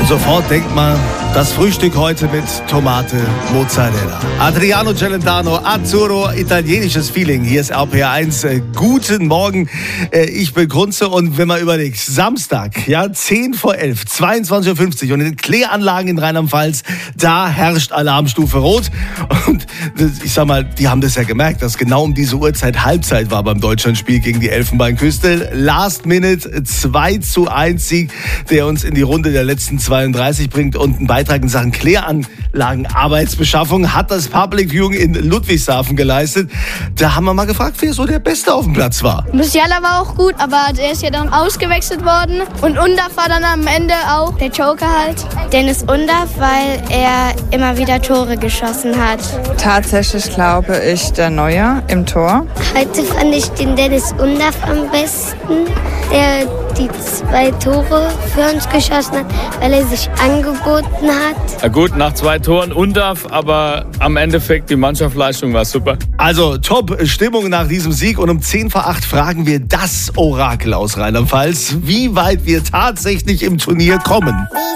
sofort denkt man, das Frühstück heute mit Tomate, Mozzarella. Adriano Celentano, Azzurro, italienisches Feeling. Hier ist RPR1. Guten Morgen, ich bin Grunze. Und wenn man überlegt, Samstag, ja, 10 vor 11, 22.50 Uhr und in den Kläranlagen in Rheinland-Pfalz, da herrscht Alarmstufe Rot. Und ich sag mal, die haben das ja gemerkt, dass genau um diese Uhrzeit Halbzeit war beim Deutschlandspiel gegen die Elfenbeinküste. Last Minute 2:1 Sieg, der uns in die Runde der letzten 32 bringt, und ein Beitrag in Sachen Kläranlagen Arbeitsbeschaffung hat das Public Viewing in Ludwigshafen geleistet. Da haben wir mal gefragt, wer so der Beste auf dem Platz war. Musiala war auch gut, aber der ist ja dann ausgewechselt worden. Und Undav war dann am Ende auch der Joker halt. Dennis Undav, weil er immer wieder Tore geschossen hat. Tatsächlich glaube ich der Neuer im Tor. Heute fand ich den Dennis Undav am besten, der die 2 Tore für uns geschossen hat, weil er sich angeboten hat. Ja gut, nach 2 Toren Undav, aber am Endeffekt die Mannschaftsleistung war super. Also Top-Stimmung nach diesem Sieg, und um 10 vor 8 fragen wir das Orakel aus Rheinland-Pfalz, wie weit wir tatsächlich im Turnier kommen.